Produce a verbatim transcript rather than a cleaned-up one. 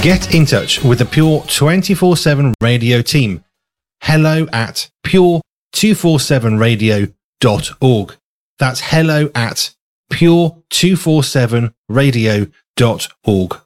Get in touch with the Pure twenty-four seven Radio team. Hello at pure two forty-seven radio dot org. That's hello at pure two forty-seven radio dot org.